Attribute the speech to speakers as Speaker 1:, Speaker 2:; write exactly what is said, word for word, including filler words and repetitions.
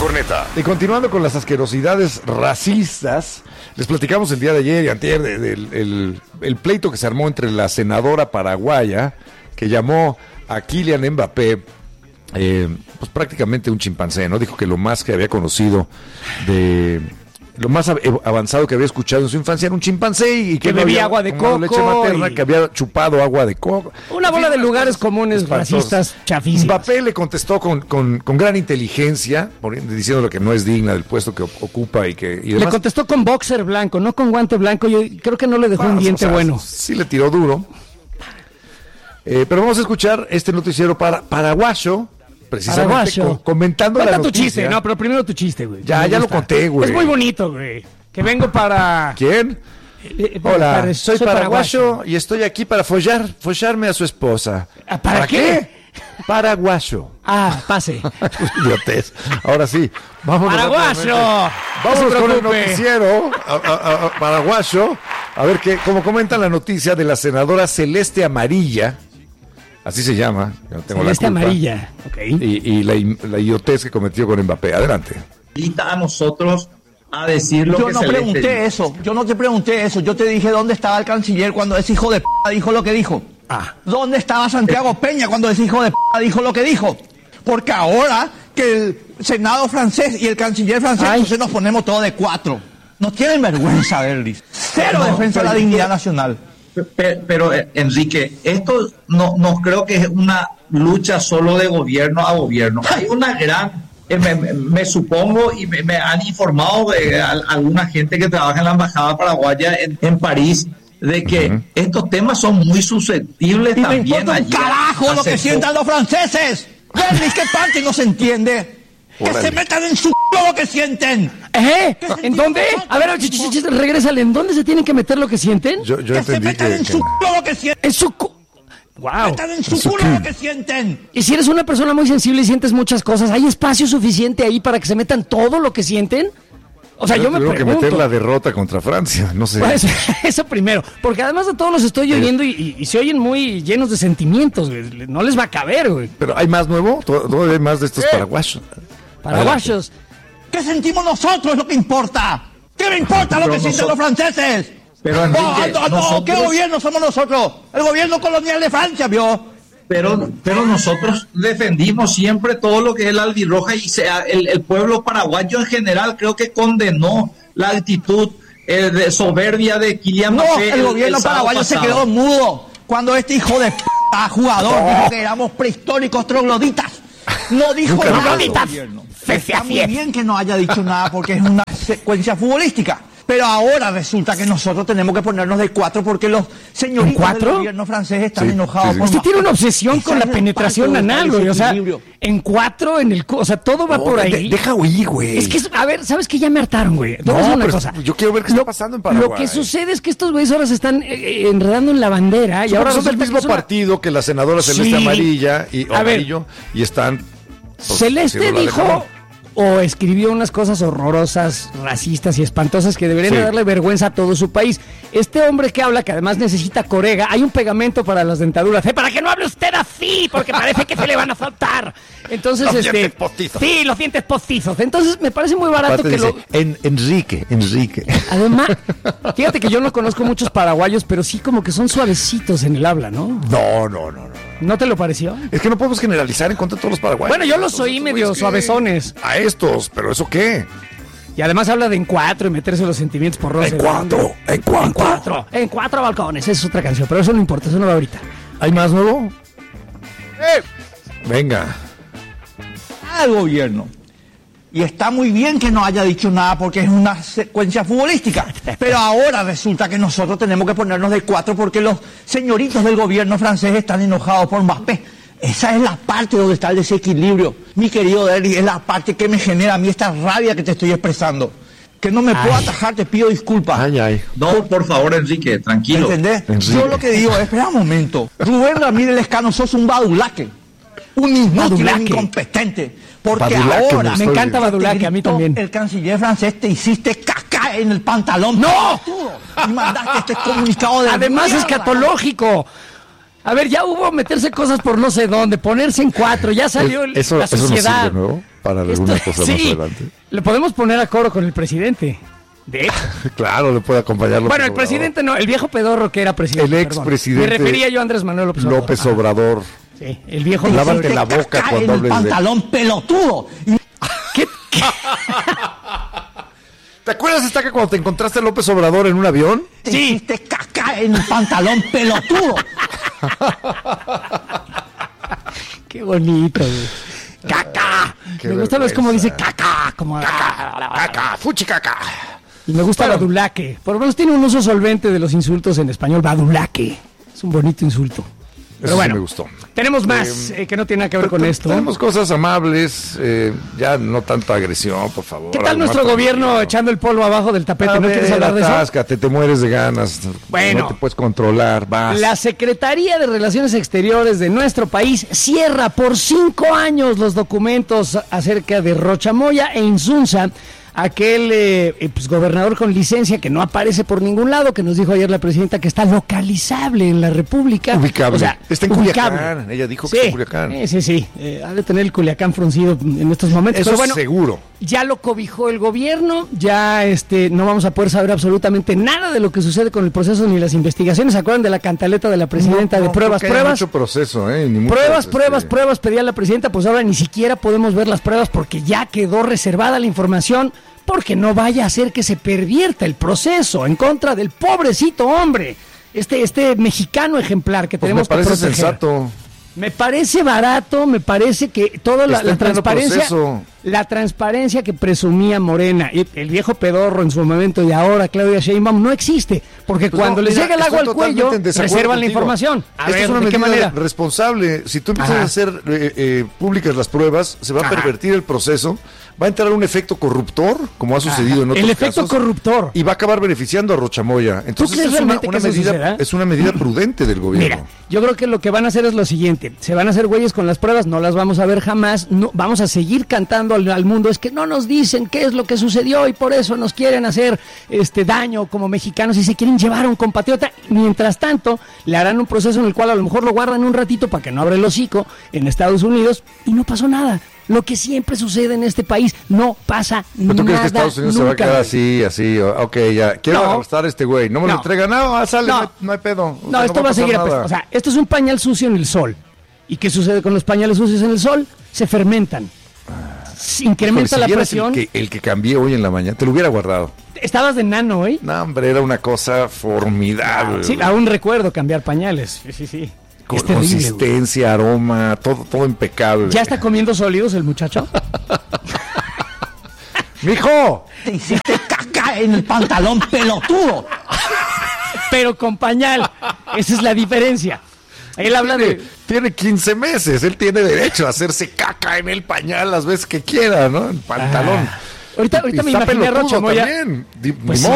Speaker 1: corneta.
Speaker 2: Y continuando con las asquerosidades racistas, les platicamos el día de ayer y antier del de, de, el, el pleito que se armó entre la senadora paraguaya que llamó a Kylian Mbappé eh, pues prácticamente un chimpancé, ¿no? Dijo que lo más que había conocido de... lo más avanzado que había escuchado en su infancia era un chimpancé y que,
Speaker 3: que bebía
Speaker 2: había
Speaker 3: agua de coco,
Speaker 2: leche materna,
Speaker 3: y...
Speaker 2: que había chupado agua de coco.
Speaker 3: Una bola de lugares comunes racistas chafísimos.
Speaker 2: Mbappé le contestó con, con, con gran inteligencia, diciéndole que no es digna del puesto que ocupa y que... Y
Speaker 3: le contestó con boxer blanco, no con guante blanco. Yo creo que no le dejó bueno, un diente o sea, bueno.
Speaker 2: Sí le tiró duro. Eh, pero vamos a escuchar este noticiero para, paraguayo, precisamente co- comentando
Speaker 3: Cuenta
Speaker 2: la
Speaker 3: tu
Speaker 2: noticia.
Speaker 3: chiste, no, pero primero tu chiste, güey.
Speaker 2: Ya, ya lo conté, güey.
Speaker 3: Es muy bonito, güey. Que vengo para...
Speaker 2: ¿Quién?
Speaker 3: Eh, eh,
Speaker 2: Hola,
Speaker 3: para,
Speaker 2: soy, soy paraguayo, paraguayo y estoy aquí para follar, follarme a su esposa.
Speaker 3: ¿Para,
Speaker 2: ¿Para
Speaker 3: qué?
Speaker 2: qué? Paraguayo.
Speaker 3: Ah, pase.
Speaker 2: Idiotez. Ahora sí, vámonos.
Speaker 3: Paraguayo.
Speaker 2: Vámonos
Speaker 3: no
Speaker 2: con el noticiero a, a, a, paraguayo. A ver qué, como comenta la noticia de la senadora Celeste Amarilla. Así se llama. Yo no tengo
Speaker 3: Celeste
Speaker 2: la culpa.
Speaker 3: Amarilla. Okay.
Speaker 2: Y, y la, la idiotez que cometió con Mbappé. Adelante.
Speaker 4: A nosotros a decir lo
Speaker 5: yo
Speaker 4: que
Speaker 5: no
Speaker 4: Celeste
Speaker 5: pregunté
Speaker 4: dijo.
Speaker 5: eso, yo no te pregunté eso, yo te dije dónde estaba el canciller cuando ese hijo de p*** dijo lo que dijo.
Speaker 3: Ah.
Speaker 5: ¿Dónde estaba Santiago Peña cuando ese hijo de p*** dijo lo que dijo? Porque ahora que el Senado francés y el canciller francés,
Speaker 3: Ay.
Speaker 5: entonces nos ponemos todos de cuatro. No tienen vergüenza, Berlis. Cero
Speaker 4: No,
Speaker 5: defensa de la
Speaker 4: pero-
Speaker 5: dignidad nacional.
Speaker 4: Pero, pero eh, Enrique, esto no, no creo que es una lucha solo de gobierno a gobierno. Hay una gran, eh, me, me- me supongo y me, me han informado de al- alguna gente que trabaja en la embajada paraguaya en, en París de que
Speaker 2: Ujú.
Speaker 4: estos temas son muy susceptibles
Speaker 5: Y me
Speaker 4: también.
Speaker 5: importa un
Speaker 4: allí
Speaker 5: carajo lo que
Speaker 4: hace
Speaker 5: sientan los franceses. Berlis, ¿qué parte no se entiende? Que
Speaker 2: Órale.
Speaker 5: se metan en su c*** lo que sienten.
Speaker 3: ¿Eh?
Speaker 5: ¿Qué
Speaker 3: ¿En
Speaker 5: sentido
Speaker 3: dónde?
Speaker 5: falta?
Speaker 3: A ver, ch- ch- ch- regrésale. ¿En dónde se tienen que meter lo que sienten?
Speaker 2: Yo, yo
Speaker 5: Que se
Speaker 2: entendí
Speaker 5: metan
Speaker 2: que,
Speaker 5: en
Speaker 2: que
Speaker 5: su c*** lo que sienten.
Speaker 3: En su... cu- Wow.
Speaker 5: Metan en su
Speaker 2: su
Speaker 5: culo
Speaker 2: cu-
Speaker 5: lo que sienten.
Speaker 3: Y si eres una persona muy sensible y sientes muchas cosas, ¿hay espacio suficiente ahí para que se metan todo lo que sienten? O sea, yo, me
Speaker 2: tengo que
Speaker 3: pregunto.
Speaker 2: meter la derrota contra Francia, no sé.
Speaker 3: Pues, eso primero, porque además de todos los estoy oyendo y, y- y se oyen muy llenos de sentimientos, güey. No les va a caber, güey.
Speaker 2: Pero hay más nuevo, Tod- todavía hay más de estos paraguayos.
Speaker 3: Paraguayos.
Speaker 5: ¿Qué sentimos nosotros es lo que importa? ¿Qué me importa lo
Speaker 4: Pero
Speaker 5: que sienten los
Speaker 4: nosotros-
Speaker 5: franceses?
Speaker 4: Pero,
Speaker 5: no,
Speaker 4: Enrique,
Speaker 5: no, no,
Speaker 4: nosotros-
Speaker 5: ¿qué gobierno somos nosotros? El gobierno colonial de Francia, ¿vio?
Speaker 4: Pero, pero nosotros defendimos siempre todo lo que es la albirroja y sea, el, el pueblo paraguayo en general creo que condenó la actitud eh, de soberbia de Kylian
Speaker 5: No,
Speaker 4: Mbappé.
Speaker 5: el gobierno
Speaker 4: sábado
Speaker 5: paraguayo se
Speaker 4: pasado.
Speaker 5: quedó mudo cuando este hijo de p*** jugador dijo que éramos prehistóricos trogloditas. No dijo
Speaker 2: Nunca
Speaker 5: nada.
Speaker 2: dijo
Speaker 5: el
Speaker 2: eso.
Speaker 5: gobierno. Está muy bien que no haya dicho nada porque es una secuencia futbolística. Pero ahora resulta que nosotros tenemos que ponernos de cuatro porque los señoritos
Speaker 3: ¿En cuatro?
Speaker 5: del gobierno francés están
Speaker 2: Sí,
Speaker 5: enojados.
Speaker 2: sí, sí.
Speaker 5: por
Speaker 3: Usted
Speaker 5: más-
Speaker 3: tiene una obsesión
Speaker 5: Esa
Speaker 3: con la
Speaker 5: es
Speaker 3: penetración
Speaker 5: parte donde
Speaker 3: anal,
Speaker 5: está el
Speaker 3: güey. O sea,
Speaker 5: desequilibrio.
Speaker 3: en cuatro, en el... cu- O sea, todo va
Speaker 2: No,
Speaker 3: por
Speaker 2: de-
Speaker 3: ahí.
Speaker 2: deja huir, güey.
Speaker 3: Es que, es- a ver, ¿sabes qué? Ya me hartaron, güey. Te voy a
Speaker 2: No,
Speaker 3: decir una
Speaker 2: pero
Speaker 3: cosa.
Speaker 2: yo quiero ver qué está pasando en Paraguay.
Speaker 3: Lo que sucede es que estos güeyes ahora se están eh, eh, enredando en la bandera y
Speaker 2: Y
Speaker 3: ahora
Speaker 2: ahora son del
Speaker 3: resulta que
Speaker 2: mismo
Speaker 3: es una-
Speaker 2: partido que la senadora Celeste
Speaker 3: Sí.
Speaker 2: Amarilla y o
Speaker 3: A ver.
Speaker 2: Amarillo y están pues,
Speaker 3: Celeste
Speaker 2: haciendo la
Speaker 3: dijo
Speaker 2: dejadón.
Speaker 3: o escribió unas cosas horrorosas, racistas y espantosas que deberían
Speaker 2: Sí.
Speaker 3: de darle vergüenza a todo su país. Este hombre que habla, que además necesita corega, hay un pegamento para las dentaduras, ¿eh? Para que no hable usted así, porque parece que se le van a faltar. Entonces,
Speaker 2: Los
Speaker 3: este,
Speaker 2: dientes postizos.
Speaker 3: sí, los dientes postizos. Entonces, me parece muy barato
Speaker 2: Aparte
Speaker 3: que
Speaker 2: dice,
Speaker 3: lo...
Speaker 2: en, Enrique, Enrique.
Speaker 3: Además, fíjate que yo no conozco muchos paraguayos, pero sí como que son suavecitos en el habla, ¿no?
Speaker 2: No, no, no, no.
Speaker 3: ¿No te lo pareció?
Speaker 2: Es que no podemos generalizar en contra de todos los paraguayos.
Speaker 3: Bueno, yo los
Speaker 2: Entonces,
Speaker 3: oí
Speaker 2: estos
Speaker 3: medio
Speaker 2: güeyes que-
Speaker 3: suavezones.
Speaker 2: A estos, pero ¿eso qué?
Speaker 3: Y además habla de en cuatro y meterse los sentimientos por
Speaker 2: En cuatro, en cuatro.
Speaker 3: En cuatro, en cuatro balcones, esa es otra canción, pero eso no importa, eso no va ahorita.
Speaker 2: ¿Hay más nuevo? Venga.
Speaker 5: al gobierno. Y está muy bien que no haya dicho nada porque es una secuencia futbolística. Pero ahora resulta que nosotros tenemos que ponernos de cuatro porque los señoritos del gobierno francés están enojados por Mbappé. Esa es la parte donde está el desequilibrio. Mi querido Derry, es la parte que me genera a mí esta rabia que te estoy expresando. Que no me puedo atajar, te pido disculpas.
Speaker 2: Ay, ay.
Speaker 4: No, por favor, Enrique, tranquilo.
Speaker 5: ¿Entendés?
Speaker 2: Enrique.
Speaker 5: Yo lo que digo es, espera un momento. Rubén Ramírez Lescano, sos un badulaque. Un inútil,
Speaker 3: Badulaque.
Speaker 5: un incompetente. Porque
Speaker 2: Badulaque,
Speaker 5: ahora...
Speaker 2: me
Speaker 3: Me
Speaker 2: estoy-
Speaker 3: encanta Badulaque, a mí
Speaker 5: gritó
Speaker 3: también.
Speaker 5: El canciller francés, te hiciste caca en el pantalón.
Speaker 3: ¡No!
Speaker 5: Y mandaste este comunicado de
Speaker 3: Además,
Speaker 5: mierda.
Speaker 3: escatológico. A ver, ya hubo meterse cosas por no sé dónde, ponerse en cuatro, ya salió el,
Speaker 2: eso,
Speaker 3: la sociedad.
Speaker 2: Eso nos sirve, ¿no? Para alguna
Speaker 3: Esto-
Speaker 2: cosa
Speaker 3: sí,
Speaker 2: más adelante.
Speaker 3: le podemos poner a coro con el presidente. De hecho.
Speaker 2: Claro, le puede acompañar López
Speaker 3: Bueno, el
Speaker 2: Obrador.
Speaker 3: presidente no, el viejo pedorro que era presidente.
Speaker 2: El
Speaker 3: perdón.
Speaker 2: expresidente
Speaker 3: Me refería yo a Andrés Manuel López Obrador.
Speaker 2: López
Speaker 3: Ajá.
Speaker 2: Obrador.
Speaker 3: Sí, el viejo
Speaker 2: Lávate
Speaker 3: López-
Speaker 2: la boca
Speaker 5: Caca
Speaker 2: cuando
Speaker 5: en
Speaker 2: hables
Speaker 5: el
Speaker 2: de...
Speaker 5: pantalón pelotudo. Y
Speaker 3: ¿Qué?
Speaker 2: ¿Te acuerdas, Estaca, cuando te encontraste a López Obrador en un avión?
Speaker 5: te
Speaker 3: Sí.
Speaker 5: hiciste caca en el pantalón pelotudo.
Speaker 3: Qué bonito, güey. ¡Caca!
Speaker 2: Qué
Speaker 3: Me gusta ver
Speaker 2: vergüenza.
Speaker 3: cómo dice caca. Como...
Speaker 2: Caca, fuchi caca.
Speaker 3: Y me gusta
Speaker 2: Bueno.
Speaker 3: badulaque. Por lo menos tiene un uso solvente de los insultos en español. Badulaque. Es un bonito insulto. Pero
Speaker 2: Eso sí
Speaker 3: bueno,
Speaker 2: me gustó.
Speaker 3: tenemos más eh, que no tiene nada que ver con
Speaker 2: Pero
Speaker 3: esto.
Speaker 2: Tenemos cosas amables, eh, ya no tanta agresión, por favor.
Speaker 3: ¿Qué tal
Speaker 2: algo
Speaker 3: nuestro
Speaker 2: más
Speaker 3: gobierno
Speaker 2: tranquilo.
Speaker 3: echando el polvo abajo del tapete?
Speaker 2: A
Speaker 3: ¿No quieres
Speaker 2: ver,
Speaker 3: hablar de eso?
Speaker 2: atáscate, te mueres de ganas.
Speaker 3: Bueno.
Speaker 2: No te puedes controlar, vas.
Speaker 3: La Secretaría de Relaciones Exteriores de nuestro país cierra por cinco años los documentos acerca de Rochamoya e Insunza, aquel eh, eh, pues, gobernador con licencia que no aparece por ningún lado, que nos dijo ayer la presidenta que está localizable en la República.
Speaker 2: Ubicable.
Speaker 3: O sea,
Speaker 2: Está en
Speaker 3: ubicable.
Speaker 2: Culiacán. Ella dijo que
Speaker 3: Sí,
Speaker 2: está en Culiacán.
Speaker 3: eh, sí, sí. Eh, ha de tener el Culiacán fruncido en estos momentos.
Speaker 2: Eso
Speaker 3: Pero
Speaker 2: es
Speaker 3: bueno,
Speaker 2: seguro.
Speaker 3: ya lo cobijó el gobierno, ya este no vamos a poder saber absolutamente nada de lo que sucede con el proceso ni las investigaciones. ¿Se acuerdan de la cantaleta de la presidenta
Speaker 2: No,
Speaker 3: de
Speaker 2: no
Speaker 3: pruebas,
Speaker 2: creo que haya
Speaker 3: pruebas?
Speaker 2: mucho proceso, ¿eh? Ni muchas,
Speaker 3: Pruebas,
Speaker 2: este,
Speaker 3: pruebas, pruebas, pedía la presidenta, pues ahora ni siquiera podemos ver las pruebas porque ya quedó reservada la información, porque no vaya a hacer que se pervierta el proceso en contra del pobrecito hombre, este, este mexicano ejemplar que
Speaker 2: Pues
Speaker 3: tenemos
Speaker 2: me
Speaker 3: que
Speaker 2: parece
Speaker 3: proteger.
Speaker 2: sensato.
Speaker 3: Me parece barato, me parece que toda la,
Speaker 2: Está
Speaker 3: la
Speaker 2: en pleno
Speaker 3: transparencia,
Speaker 2: proceso.
Speaker 3: la transparencia que presumía Morena, y el viejo pedorro en su momento y ahora Claudia Sheinbaum no existe, porque
Speaker 2: Pues
Speaker 3: cuando
Speaker 2: no,
Speaker 3: les
Speaker 2: mira,
Speaker 3: llega el agua
Speaker 2: estoy
Speaker 3: al cuello,
Speaker 2: totalmente en desacuerdo
Speaker 3: reservan la
Speaker 2: contigo.
Speaker 3: información. A
Speaker 2: Esta
Speaker 3: ver,
Speaker 2: es una
Speaker 3: ¿de qué
Speaker 2: medida
Speaker 3: manera?
Speaker 2: responsable. Si tú empiezas
Speaker 3: Ajá.
Speaker 2: a hacer eh, eh, públicas las pruebas, se va a
Speaker 3: Ajá.
Speaker 2: pervertir el proceso, va a entrar un efecto corruptor, como ha sucedido en otros
Speaker 3: El efecto
Speaker 2: casos,
Speaker 3: corruptor.
Speaker 2: y va a acabar beneficiando a Rochamoya. Entonces
Speaker 3: crees
Speaker 2: es una,
Speaker 3: realmente
Speaker 2: una
Speaker 3: que eso
Speaker 2: medida,
Speaker 3: suceda?
Speaker 2: es una medida prudente del gobierno.
Speaker 3: Mira, yo creo que lo que van a hacer es lo siguiente, se van a hacer güeyes con las pruebas, no las vamos a ver jamás, no, vamos a seguir cantando al, al mundo, es que no nos dicen qué es lo que sucedió y por eso nos quieren hacer este daño como mexicanos y se quieren llevar a un compatriota. Mientras tanto, le harán un proceso en el cual a lo mejor lo guardan un ratito para que no abra el hocico en Estados Unidos y no pasó nada. Lo que siempre sucede en este país, no pasa
Speaker 2: ¿Pero tú
Speaker 3: nada.
Speaker 2: crees que Estados Unidos se va a
Speaker 3: nunca,
Speaker 2: quedar
Speaker 3: güey.
Speaker 2: así, así? o- Ok, ya. Quiero
Speaker 3: No.
Speaker 2: arrestar a este güey. No me
Speaker 3: No.
Speaker 2: lo entrega. No, ah, sale,
Speaker 3: No.
Speaker 2: no, hay, no hay pedo. O
Speaker 3: No,
Speaker 2: sea,
Speaker 3: esto va a
Speaker 2: pasar
Speaker 3: seguir.
Speaker 2: nada.
Speaker 3: O sea, esto es un pañal sucio en el sol. ¿Y qué sucede con los pañales sucios en el sol? Se fermentan. Se incrementa
Speaker 2: Híjole,
Speaker 3: la
Speaker 2: si vieras
Speaker 3: presión.
Speaker 2: El que, el que cambié hoy en la mañana, te lo hubiera guardado.
Speaker 3: Estabas de nano hoy.
Speaker 2: No, hombre, era una cosa formidable.
Speaker 3: Sí, aún recuerdo cambiar pañales. Sí, sí, sí.
Speaker 2: Con
Speaker 3: Es terrible, güey.
Speaker 2: consistencia, aroma, todo, todo impecable.
Speaker 3: ¿Ya está comiendo sólidos el muchacho?
Speaker 2: ¡Mijo!
Speaker 5: Te hiciste caca en el pantalón pelotudo.
Speaker 3: Pero con pañal. Esa es la diferencia. Él habla
Speaker 2: Tiene,
Speaker 3: de...
Speaker 2: tiene quince meses, él tiene derecho a hacerse caca en el pañal las veces que quiera, ¿no? En pantalón.
Speaker 3: Ahorita, ahorita
Speaker 2: Y
Speaker 3: me
Speaker 2: está
Speaker 3: imaginé a
Speaker 2: pelotudo
Speaker 3: Rocha Moya.
Speaker 2: también. Di-
Speaker 3: Pues
Speaker 2: ni
Speaker 3: sí.